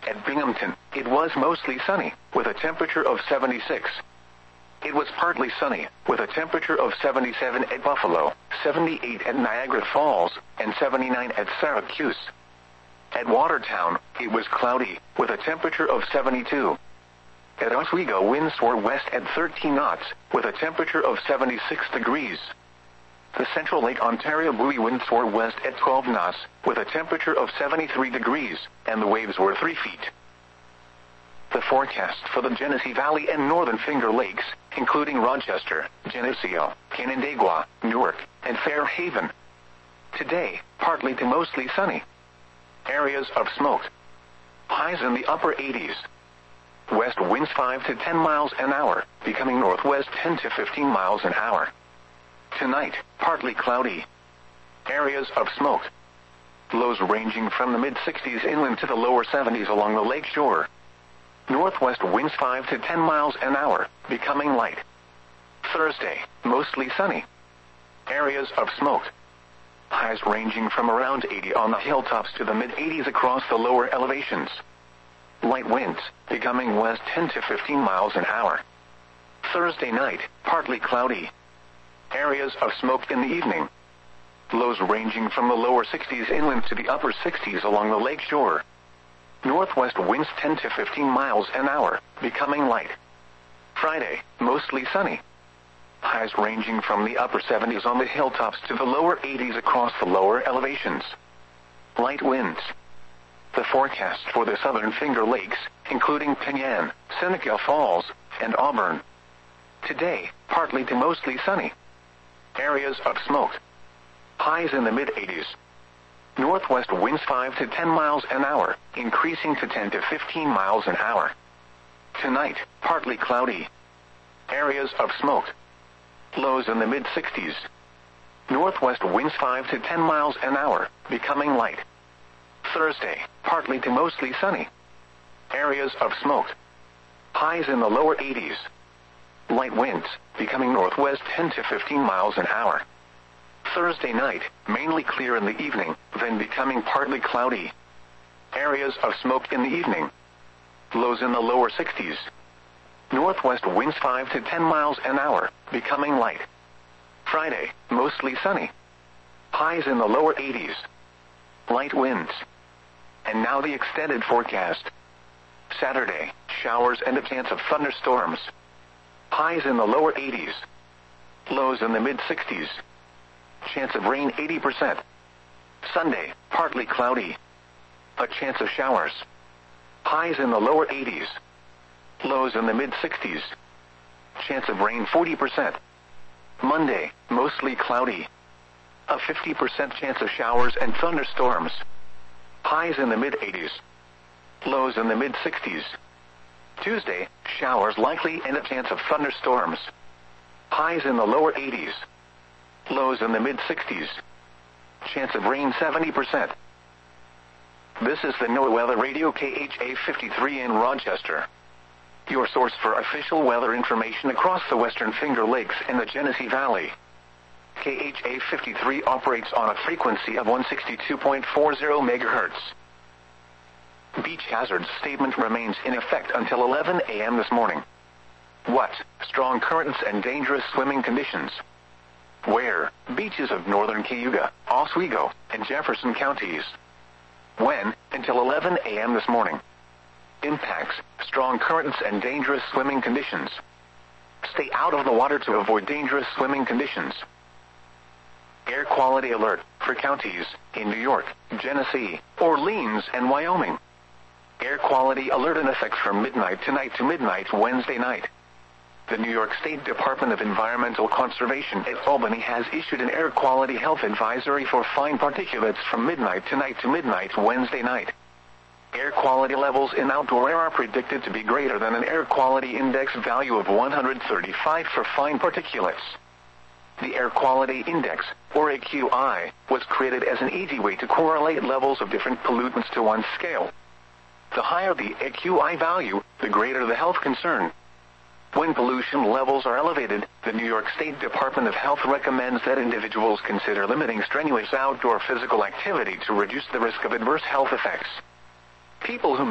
At Binghamton, it was mostly sunny, with a temperature of 76. It was partly sunny, with a temperature of 77 at Buffalo, 78 at Niagara Falls, and 79 at Syracuse. At Watertown, it was cloudy, with a temperature of 72. At Oswego, winds were west at 13 knots, with a temperature of 76 degrees. The Central Lake Ontario buoy winds were west at 12 knots, with a temperature of 73 degrees, and the waves were 3 feet. The forecast for the Genesee Valley and Northern Finger Lakes, including Rochester, Geneseo, Canandaigua, Newark, and Fairhaven. Today, partly to mostly sunny. Areas of smoke. Highs in the upper 80s. West winds 5 to 10 miles an hour, becoming northwest 10 to 15 miles an hour. Tonight, partly cloudy. Areas of smoke. Lows ranging from the mid-60s inland to the lower 70s along the lake shore. Northwest winds 5 to 10 miles an hour, becoming light. Thursday, mostly sunny. Areas of smoke. Highs ranging from around 80 on the hilltops to the mid-80s across the lower elevations. Light winds, becoming west 10 to 15 miles an hour. Thursday night, partly cloudy. Areas of smoke in the evening. Lows ranging from the lower 60s inland to the upper 60s along the lake shore. Northwest winds 10 to 15 miles an hour, becoming light. Friday, mostly sunny. Highs ranging from the upper 70s on the hilltops to the lower 80s across the lower elevations. Light winds. The forecast for the Southern Finger Lakes, including Penyan, Seneca Falls, and Auburn. Today, partly to mostly sunny. Areas of smoke. Highs in the mid-80s. Northwest winds 5 to 10 miles an hour, increasing to 10 to 15 miles an hour. Tonight, partly cloudy. Areas of smoke. Lows in the mid-60s. Northwest winds 5 to 10 miles an hour, becoming light. Thursday, partly to mostly sunny. Areas of smoke. Highs in the lower 80s. Light winds, becoming northwest 10 to 15 miles an hour. Thursday night, mainly clear in the evening, then becoming partly cloudy. Areas of smoke in the evening. Lows in the lower 60s. Northwest winds 5 to 10 miles an hour, becoming light. Friday, mostly sunny. Highs in the lower 80s. Light winds. And now the extended forecast. Saturday, showers and a chance of thunderstorms. Highs in the lower 80s. Lows in the mid-60s. Chance of rain 80%. Sunday, partly cloudy. A chance of showers. Highs in the lower 80s. Lows in the mid-60s. Chance of rain 40%. Monday, mostly cloudy. A 50% chance of showers and thunderstorms. Highs in the mid-80s. Lows in the mid-60s. Tuesday, showers likely and a chance of thunderstorms. Highs in the lower 80s. Lows in the mid-60s. Chance of rain 70%. This is the NOAA Weather Radio KHA 53 in Rochester. Your source for official weather information across the Western Finger Lakes and the Genesee Valley. KHA 53 operates on a frequency of 162.40 MHz. Beach hazard statement remains in effect until 11 a.m. this morning. What? Strong currents and dangerous swimming conditions. Where? Beaches of northern Cayuga, Oswego, and Jefferson counties. When? Until 11 a.m. this morning. Impacts: strong currents and dangerous swimming conditions. Stay out of the water to avoid dangerous swimming conditions. Air quality alert for counties in New York, Genesee, Orleans, and Wyoming. Air quality alert in effect from midnight tonight to midnight Wednesday night. The New York State Department of Environmental Conservation at Albany has issued an air quality health advisory for fine particulates from midnight tonight to midnight Wednesday night. Air quality levels in outdoor air are predicted to be greater than an air quality index value of 135 for fine particulates. The Air Quality Index, or AQI, was created as an easy way to correlate levels of different pollutants to one scale. The higher the AQI value, the greater the health concern. When pollution levels are elevated, the New York State Department of Health recommends that individuals consider limiting strenuous outdoor physical activity to reduce the risk of adverse health effects. People who